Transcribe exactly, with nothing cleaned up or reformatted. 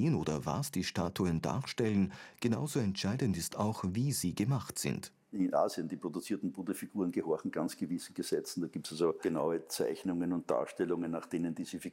wen oder was die Statuen darstellen, genauso entscheidend ist auch, wie sie gemacht sind. In Asien, die produzierten Buddha-Figuren gehorchen ganz gewissen Gesetzen. Da gibt es also genaue Zeichnungen und Darstellungen, nach denen diese Figuren